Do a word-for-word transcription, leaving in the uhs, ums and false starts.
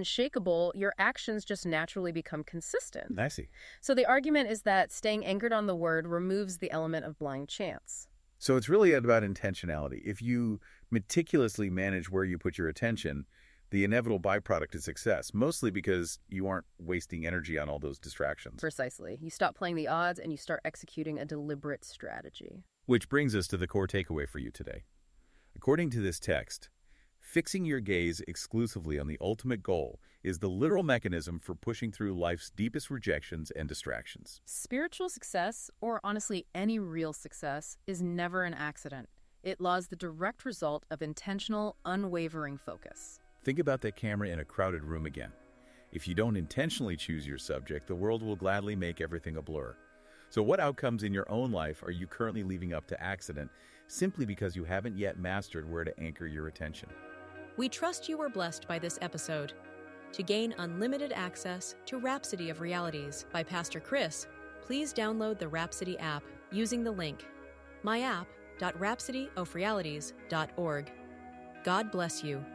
unshakable, your actions just naturally become consistent. I see. So the argument is that staying anchored on the word removes the element of blind chance. So it's really about intentionality. If you meticulously manage where you put your attention, the inevitable byproduct is success, mostly because you aren't wasting energy on all those distractions. Precisely. You stop playing the odds and you start executing a deliberate strategy. Which brings us to the core takeaway for you today. According to this text, fixing your gaze exclusively on the ultimate goal is the literal mechanism for pushing through life's deepest rejections and distractions. Spiritual success, or honestly any real success, is never an accident. It lies the direct result of intentional, unwavering focus. Think about that camera in a crowded room again. If you don't intentionally choose your subject, the world will gladly make everything a blur. So what outcomes in your own life are you currently leaving up to accident simply because you haven't yet mastered where to anchor your attention? We trust you were blessed by this episode. To gain unlimited access to Rhapsody of Realities by Pastor Chris, please download the Rhapsody app using the link my app dot rhapsody of realities dot org. God bless you.